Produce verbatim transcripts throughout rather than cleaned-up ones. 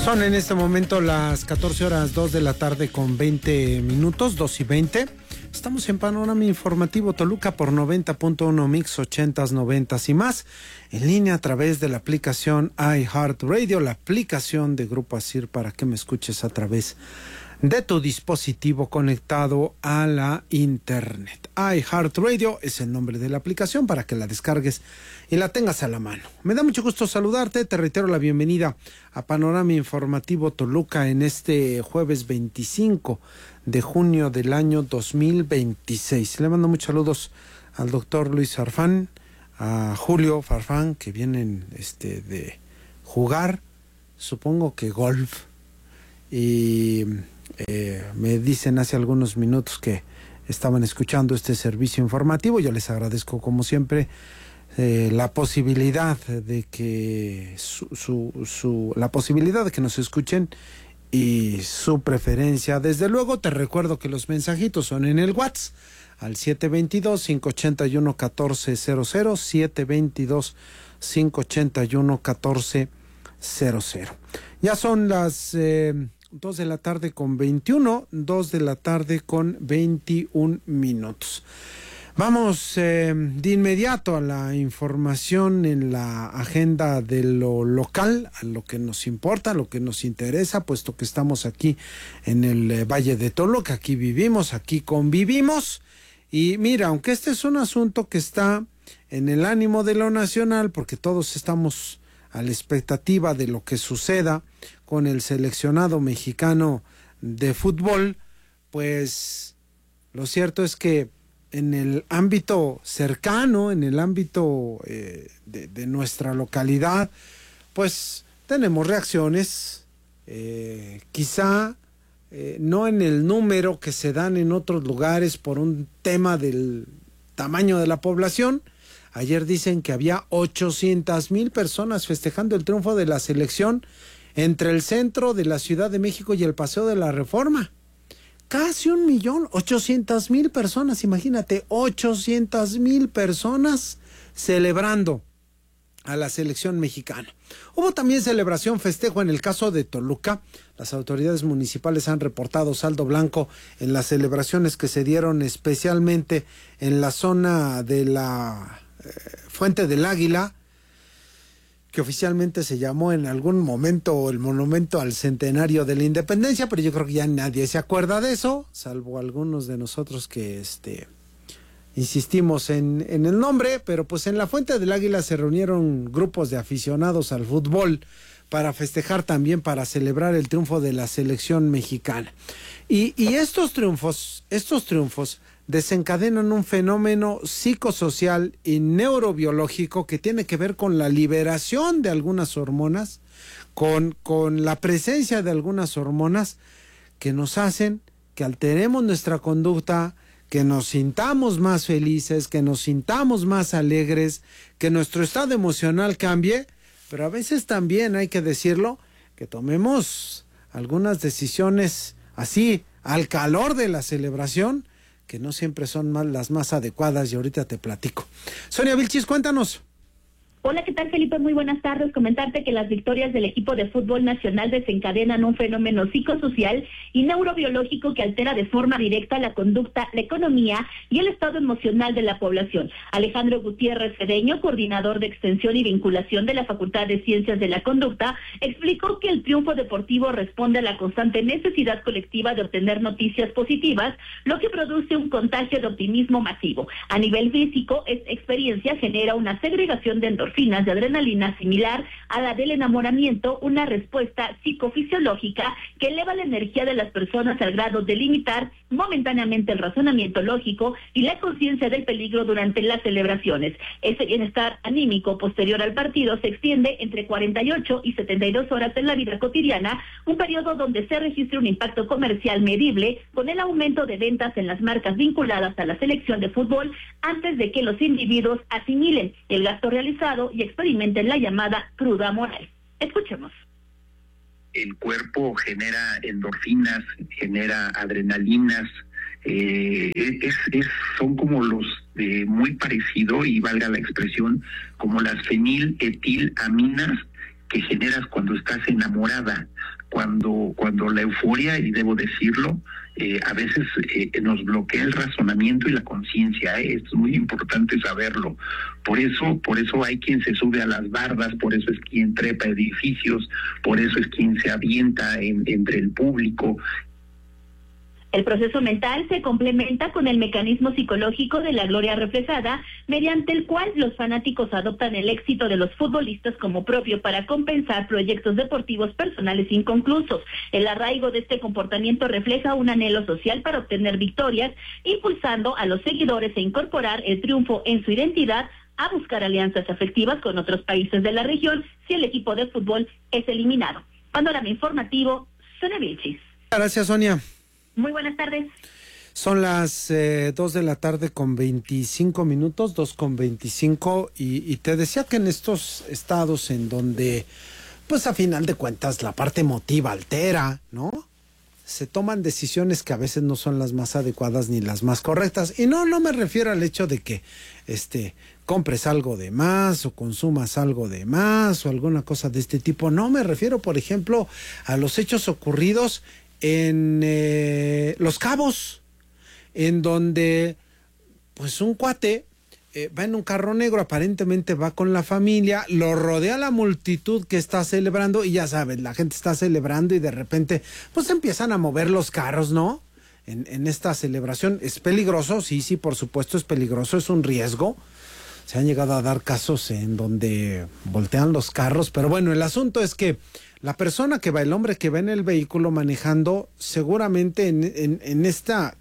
Son en este momento las catorce horas dos de la tarde con veinte minutos, dos y veinte. Estamos en Panorama Informativo Toluca por noventa punto uno Mix ochentas, noventas y más. En línea a través de la aplicación iHeartRadio, la aplicación de Grupo Asir para que me escuches a través de tu dispositivo conectado a la internet. iHeartRadio es el nombre de la aplicación para que la descargues y la tengas a la mano. Me da mucho gusto saludarte, te reitero la bienvenida a Panorama Informativo Toluca en este jueves veinticinco de junio del año dos mil veintiséis. Le mando muchos saludos al doctor Luis Farfán, a Julio Farfán, que vienen este, de jugar, supongo que golf, y eh, me dicen hace algunos minutos que estaban escuchando este servicio informativo. Yo les agradezco como siempre eh, la posibilidad de que su, su, su, la posibilidad de que nos escuchen y su preferencia. Desde luego te recuerdo que los mensajitos son en el WhatsApp al siete dos dos, cinco ocho uno, uno cuatro cero cero, siete dos dos, cinco ocho uno, uno cuatro cero cero. Ya son las eh, dos de la tarde con veintiuno, dos de la tarde con veintiún minutos. Vamos eh, de inmediato a la información en la agenda de lo local, a lo que nos importa, a lo que nos interesa, puesto que estamos aquí en el eh, Valle de Toluca, aquí vivimos, aquí convivimos. Y mira, aunque este es un asunto que está en el ánimo de lo nacional, porque todos estamos a la expectativa de lo que suceda con el seleccionado mexicano de fútbol, pues lo cierto es que en el ámbito cercano, en el ámbito eh, de, de nuestra localidad, pues tenemos reacciones, eh, quizá eh, no en el número que se dan en otros lugares por un tema del tamaño de la población. Ayer dicen que había ochocientas mil personas festejando el triunfo de la selección entre el centro de la Ciudad de México y el Paseo de la Reforma. Casi un millón, ochocientas mil personas, imagínate, ochocientas mil personas celebrando a la selección mexicana. Hubo también celebración, festejo en el caso de Toluca. Las autoridades municipales han reportado saldo blanco en las celebraciones que se dieron especialmente en la zona de la eh, Fuente del Águila, que oficialmente se llamó en algún momento el Monumento al Centenario de la Independencia, pero yo creo que ya nadie se acuerda de eso, salvo algunos de nosotros que este insistimos en, en el nombre. Pero pues en la Fuente del Águila se reunieron grupos de aficionados al fútbol para festejar también, para celebrar el triunfo de la selección mexicana. Y, y estos triunfos, estos triunfos desencadenan un fenómeno psicosocial y neurobiológico que tiene que ver con la liberación de algunas hormonas, con, con la presencia de algunas hormonas que nos hacen que alteremos nuestra conducta, que nos sintamos más felices, que nos sintamos más alegres, que nuestro estado emocional cambie, pero a veces también hay que decirlo, que tomemos algunas decisiones así, al calor de la celebración, que no siempre son más, las más adecuadas, y ahorita te platico. Sonia Vilchis, cuéntanos. Hola, ¿qué tal, Felipe? Muy buenas tardes. Comentarte que las victorias del equipo de fútbol nacional desencadenan un fenómeno psicosocial y neurobiológico que altera de forma directa la conducta, la economía y el estado emocional de la población. Alejandro Gutiérrez Cedeño, coordinador de extensión y vinculación de la Facultad de Ciencias de la Conducta, explicó que el triunfo deportivo responde a la constante necesidad colectiva de obtener noticias positivas, lo que produce un contagio de optimismo masivo. A nivel físico, esta experiencia genera una segregación de endorfinas de adrenalina similar a la del enamoramiento, una respuesta psicofisiológica que eleva la energía de las personas al grado de limitar momentáneamente el razonamiento lógico y la conciencia del peligro durante las celebraciones. Ese bienestar anímico posterior al partido se extiende entre cuarenta y ocho y setenta y dos horas en la vida cotidiana, un periodo donde se registra un impacto comercial medible con el aumento de ventas en las marcas vinculadas a la selección de fútbol antes de que los individuos asimilen el gasto realizado y experimenten la llamada cruda moral. Escuchemos. El cuerpo genera endorfinas, genera adrenalinas, eh, es, es, son como los de muy parecido, y valga la expresión, como las feniletilamina que generas cuando estás enamorada. cuando, cuando la euforia, y debo decirlo, eh, a veces eh, nos bloquea el razonamiento y la conciencia, ¿eh? Es muy importante saberlo. Por eso, por eso hay quien se sube a las bardas, por eso es quien trepa edificios, por eso es quien se avienta en, entre el público. El proceso mental se complementa con el mecanismo psicológico de la gloria reflejada, mediante el cual los fanáticos adoptan el éxito de los futbolistas como propio para compensar proyectos deportivos personales inconclusos. El arraigo de este comportamiento refleja un anhelo social para obtener victorias, impulsando a los seguidores a incorporar el triunfo en su identidad, a buscar alianzas afectivas con otros países de la región si el equipo de fútbol es eliminado. Panorama informativo, Sonia Vilchis. Gracias, Sonia. Muy buenas tardes. Son las eh, dos de la tarde con veinticinco minutos, dos con veinticinco, y, y te decía que en estos estados en donde, pues a final de cuentas, la parte emotiva altera, ¿no? Se toman decisiones que a veces no son las más adecuadas ni las más correctas. Y no, no me refiero al hecho de que este compres algo de más o consumas algo de más o alguna cosa de este tipo. No, me refiero, por ejemplo, a los hechos ocurridos en eh, Los Cabos, en donde pues un cuate eh, va en un carro negro, aparentemente va con la familia, lo rodea la multitud que está celebrando, y ya sabes, la gente está celebrando y de repente pues empiezan a mover los carros, ¿no? En, en esta celebración. ¿Es peligroso? Sí, sí, por supuesto es peligroso, es un riesgo. Se han llegado a dar casos en donde voltean los carros, pero bueno, el asunto es que la persona que va, el hombre que va en el vehículo manejando, seguramente en, en, en esta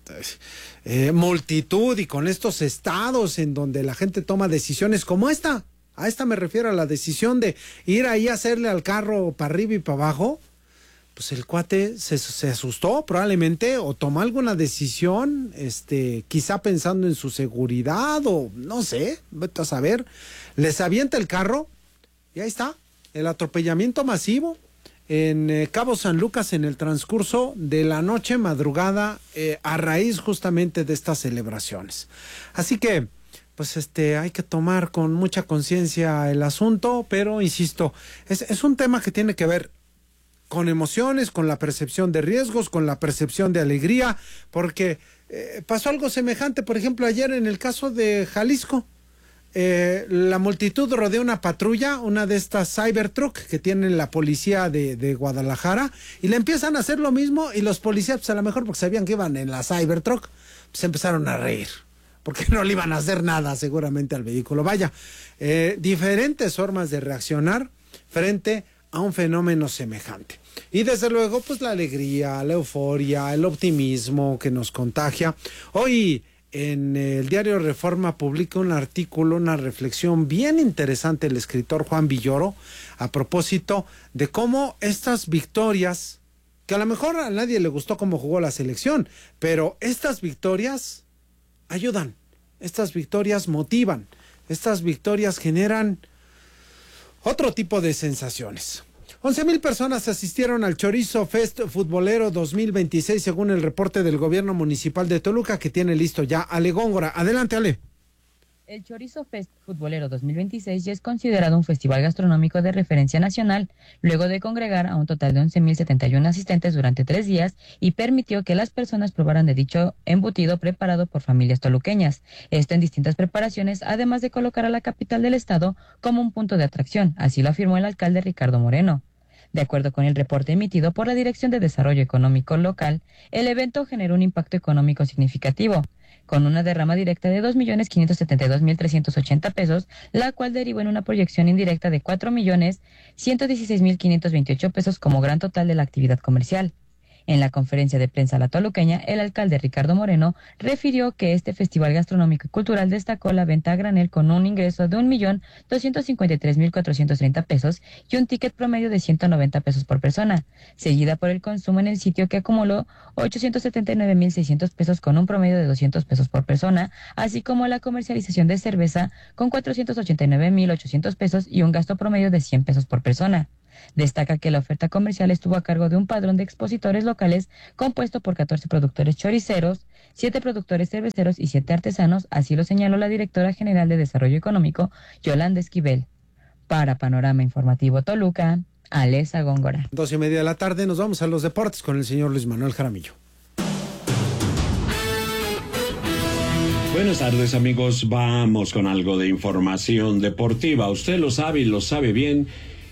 eh, multitud y con estos estados en donde la gente toma decisiones como esta, a esta me refiero, a la decisión de ir ahí a hacerle al carro para arriba y para abajo, pues el cuate se, se asustó probablemente, o tomó alguna decisión, este, quizá pensando en su seguridad, o no sé, vete a saber, les avienta el carro y ahí está, el atropellamiento masivo en eh, Cabo San Lucas en el transcurso de la noche madrugada, eh, a raíz justamente de estas celebraciones. Así que pues este hay que tomar con mucha conciencia el asunto, pero insisto, es, es un tema que tiene que ver con emociones, con la percepción de riesgos, con la percepción de alegría, porque eh, pasó algo semejante, por ejemplo, ayer en el caso de Jalisco. Eh, la multitud rodea una patrulla, una de estas Cybertruck que tienen la policía de, de Guadalajara, y le empiezan a hacer lo mismo, y los policías, pues a lo mejor porque sabían que iban en la Cybertruck, pues empezaron a reír, porque no le iban a hacer nada seguramente al vehículo. Vaya, eh, diferentes formas de reaccionar frente a un fenómeno semejante. Y desde luego, pues la alegría, la euforia, el optimismo que nos contagia. Hoy en el diario Reforma publica un artículo, una reflexión bien interesante el escritor Juan Villoro, a propósito de cómo estas victorias, que a lo mejor a nadie le gustó cómo jugó la selección, pero estas victorias ayudan, estas victorias motivan, estas victorias generan otro tipo de sensaciones. once mil personas asistieron al Chorizo Fest Futbolero dos mil veintiséis, según el reporte del gobierno municipal de Toluca, que tiene listo ya Ale Góngora. Adelante, Ale. El Chorizo Fest Futbolero dos mil veintiséis ya es considerado un festival gastronómico de referencia nacional, luego de congregar a un total de once mil setenta y uno asistentes durante tres días y permitió que las personas probaran de dicho embutido preparado por familias toluqueñas. Esto en distintas preparaciones, además de colocar a la capital del estado como un punto de atracción, así lo afirmó el alcalde Ricardo Moreno. De acuerdo con el reporte emitido por la Dirección de Desarrollo Económico Local, el evento generó un impacto económico significativo, con una derrama directa de dos millones quinientos setenta y dos mil trescientos ochenta pesos, la cual derivó en una proyección indirecta de cuatro millones ciento dieciséis mil quinientos veintiocho pesos como gran total de la actividad comercial. En la conferencia de prensa La Toluqueña, el alcalde Ricardo Moreno refirió que este festival gastronómico y cultural destacó la venta a granel con un ingreso de un millón doscientos cincuenta y tres mil cuatrocientos treinta pesos y un ticket promedio de ciento noventa pesos por persona, seguida por el consumo en el sitio, que acumuló ochocientos setenta y nueve mil seiscientos pesos con un promedio de doscientos pesos por persona, así como la comercialización de cerveza con cuatrocientos ochenta y nueve mil ochocientos pesos y un gasto promedio de cien pesos por persona. Destaca que la oferta comercial estuvo a cargo de un padrón de expositores locales compuesto por catorce productores choriceros, siete productores cerveceros y siete artesanos, así lo señaló la directora general de Desarrollo Económico, Yolanda Esquivel. Para Panorama Informativo Toluca, Alessa Góngora. Dos y media de la tarde, nos vamos a los deportes con el señor Luis Manuel Jaramillo. Buenas tardes, amigos. Vamos con algo de información deportiva. Usted lo sabe y lo sabe bien,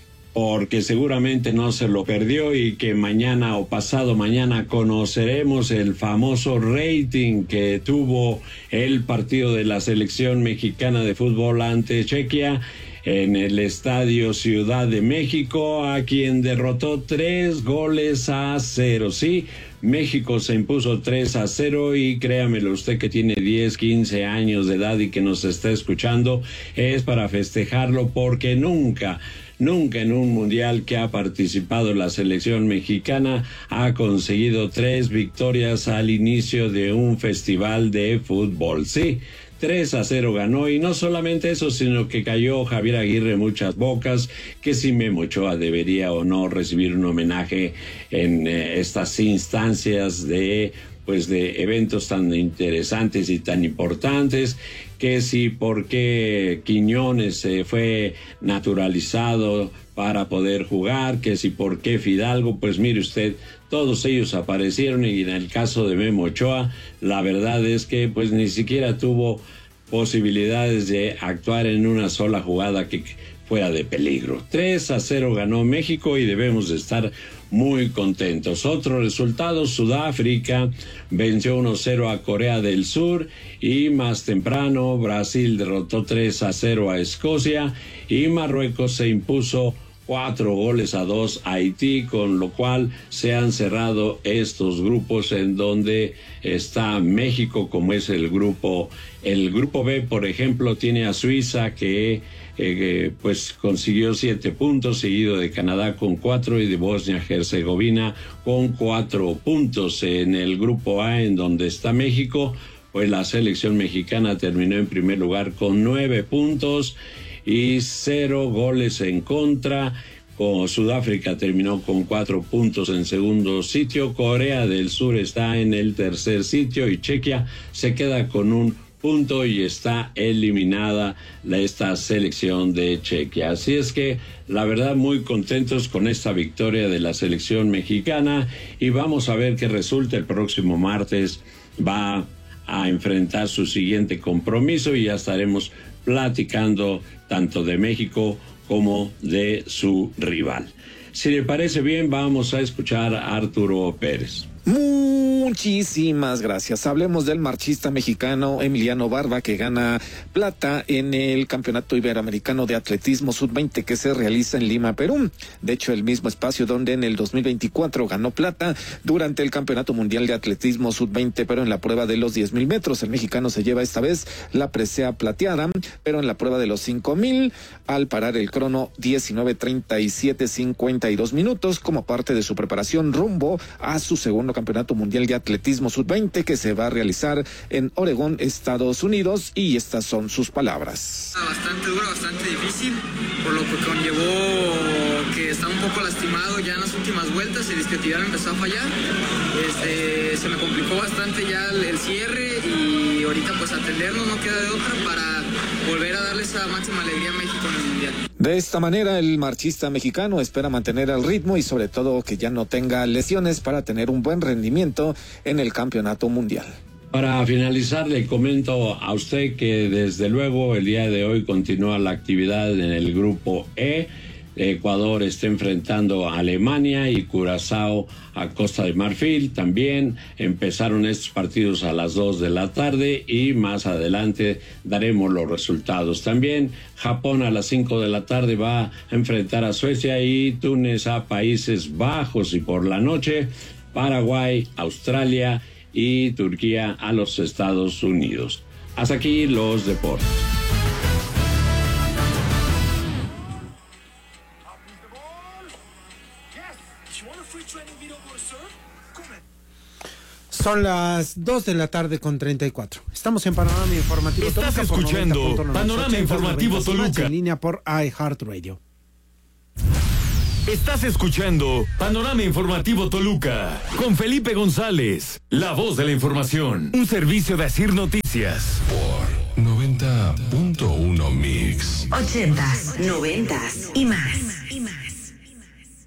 porque seguramente no se lo perdió y que mañana o pasado mañana conoceremos el famoso rating que tuvo el partido de la selección mexicana de fútbol ante Chequia en el Estadio Ciudad de México, a quien derrotó tres goles a cero. Sí, México se impuso tres a cero y créamelo usted que tiene diez, quince años de edad y que nos está escuchando, es para festejarlo, porque nunca, nunca en un mundial que ha participado la selección mexicana ha conseguido tres victorias al inicio de un festival de fútbol. Sí, tres a cero ganó, y no solamente eso, sino que cayó Javier Aguirre muchas bocas, que si Memo Ochoa debería o no recibir un homenaje en eh, estas instancias de pues de eventos tan interesantes y tan importantes, que si por qué Quiñones se eh, fue naturalizado para poder jugar, que si por qué Fidalgo. Pues mire usted, todos ellos aparecieron, y en el caso de Memo Ochoa, la verdad es que pues ni siquiera tuvo posibilidades de actuar en una sola jugada que fuera de peligro. tres a cero ganó México y debemos de estar muy contentos. Otros resultados: Sudáfrica venció uno cero a Corea del Sur, y más temprano Brasil derrotó tres a cero a Escocia, y Marruecos se impuso cuatro goles a dos a Haití, con lo cual se han cerrado estos grupos en donde está México, como es el grupo, el grupo B, por ejemplo, tiene a Suiza, que eh, pues consiguió siete puntos, seguido de Canadá con cuatro y de Bosnia-Herzegovina con cuatro puntos. En el grupo A, en donde está México, pues la selección mexicana terminó en primer lugar con nueve puntos y cero goles en contra. Con Sudáfrica terminó con cuatro puntos en segundo sitio, Corea del Sur está en el tercer sitio, y Chequia se queda con un punto y está eliminada esta selección de Chequia. Así es que la verdad muy contentos con esta victoria de la selección mexicana, y vamos a ver qué resulta. El próximo martes va a enfrentar su siguiente compromiso y ya estaremos platicando tanto de México como de su rival. Si le parece bien, vamos a escuchar a Arturo Pérez. Muchísimas gracias. Hablemos del marchista mexicano Emiliano Barba, que gana plata en el Campeonato Iberoamericano de Atletismo sub veinte que se realiza en Lima, Perú. De hecho, el mismo espacio donde en el dos mil veinticuatro ganó plata durante el Campeonato Mundial de Atletismo sub veinte, pero en la prueba de los diez mil metros. El mexicano se lleva esta vez la presea plateada, pero en la prueba de los cinco mil, al parar el crono diecinueve treinta y siete cincuenta y dos minutos, como parte de su preparación rumbo a su segundo Campeonato Mundial de Atletismo sub veinte que se va a realizar en Oregón, Estados Unidos, y estas son sus palabras. Bastante duro, bastante difícil, por lo que conllevó que está un poco lastimado ya en las últimas vueltas, el isquiotibial empezó a fallar, este, se me complicó bastante ya el, el cierre, y ahorita pues atendernos, no queda de otra para volver a darle esa máxima alegría a México en el Mundial. De esta manera, el marchista mexicano espera mantener el ritmo y sobre todo que ya no tenga lesiones para tener un buen rendimiento en el campeonato mundial. Para finalizar, le comento a usted que desde luego el día de hoy continúa la actividad en el grupo E. Ecuador está enfrentando a Alemania y Curazao a Costa de Marfil. También empezaron estos partidos a las dos de la tarde y más adelante daremos los resultados. También Japón a las cinco de la tarde va a enfrentar a Suecia y Túnez a Países Bajos, y por la noche Paraguay, Australia y Turquía a los Estados Unidos. Hasta aquí los deportes. Son las dos de la tarde con treinta y cuatro. Estamos en Panorama Informativo Toluca. Estás escuchando Panorama Informativo Toluca. En línea por iHeartRadio. Estás escuchando Panorama Informativo Toluca con Felipe González, la voz de la información. Un servicio de Asir Noticias. Por noventa punto uno Mix. Ochentas, noventas y más. Y más.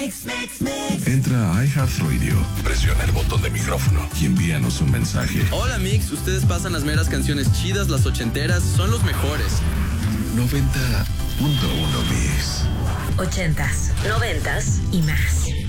Mix, mix, mix. Entra a iHeartRadio, presiona el botón de micrófono y envíanos un mensaje. Hola Mix, ustedes pasan las meras canciones chidas, las ochenteras, son los mejores. noventa punto uno Mix. Ochentas, noventas y más.